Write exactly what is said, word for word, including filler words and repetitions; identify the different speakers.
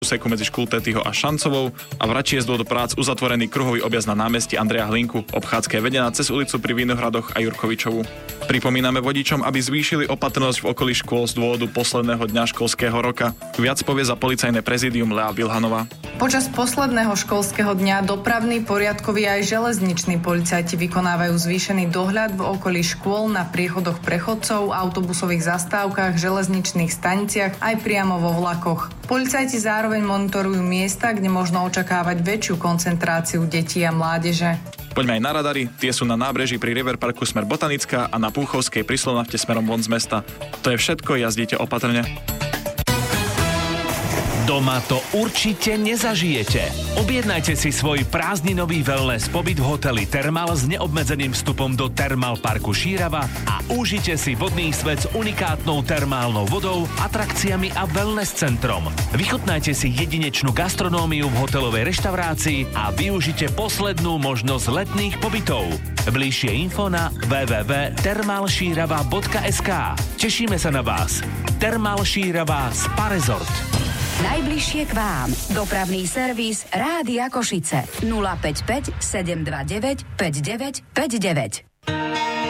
Speaker 1: úseku medzi Škultétyho a Šancovou a v Račí je z dôvodu prác uzatvorený kruhový objazd na námestí Andreja Hlinku. Obchádzka je vedená cez ulicu pri Vinohradoch a Jurkovičovu. Pripomíname vodičom, aby zvýšili opatrnosť v okolí škôl z dôvodu posledného dňa školského roka. Viac povie za policajné prezidium Lea Vilhanová.
Speaker 2: Počas posledného školského dňa dopravní, poriadkoví aj železniční policajti vykonávajú zvýšený dohľad v okolí škôl, na priechodoch prechodcov, autobusových zastávkach, železničných staniciach aj priamo vo vlakoch. Policajti zároveň monitorujú miesta, kde možno očakávať väčšiu koncentráciu detí a mládeže.
Speaker 1: Poďme aj na radary, tie sú na nábreží pri River Parku smer Botanická a na Púchovskej pri Slovnafte smerom von z mesta. To je všetko, jazdíte opatrne.
Speaker 3: Doma to určite nezažijete. Objednajte si svoj prázdninový wellness pobyt v hoteli Thermal s neobmedzeným vstupom do Thermal Parku Šírava a užite si vodný svet s unikátnou termálnou vodou, atrakciami a wellness centrom. Vychutnajte si jedinečnú gastronómiu v hotelovej reštaurácii a využite poslednú možnosť letných pobytov. Bližšie info na w w w bodka thermal šírava bodka es ká. Tešíme sa na vás. Thermal Šírava Spa Resort.
Speaker 4: Najbližšie k vám. Dopravný servis Rádia Košice. nula päť päť sedem dva deväť päť deväť päť deväť.